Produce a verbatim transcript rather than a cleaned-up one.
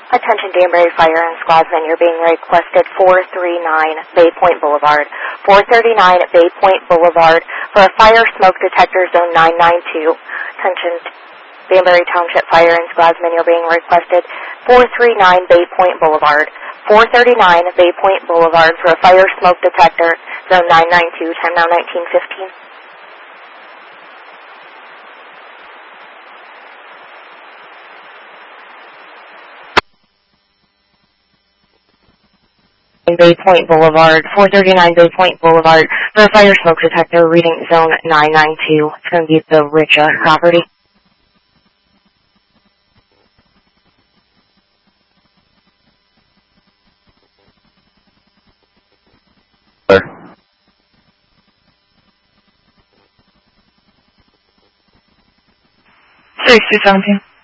Attention Danbury Fire and Squadron, you're being requested four thirty-nine Bay Point Boulevard. four thirty-nine Bay Point Boulevard for a fire smoke detector zone nine nine two. Attention Danbury Township Fire and Squadron, you're being requested four thirty-nine Bay Point Boulevard. four thirty-nine Bay Point Boulevard for a fire smoke detector zone nine nine two. Time now nineteen fifteen. Bay Point Boulevard, four thirty-nine Bay Point Boulevard for a fire smoke detector reading zone nine nine two. It's going to be the Richa property. six two seventeen.